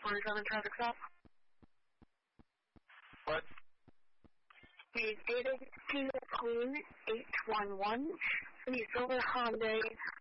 47 traffic stop. What? The David T. Queen 811. The silver Hyundai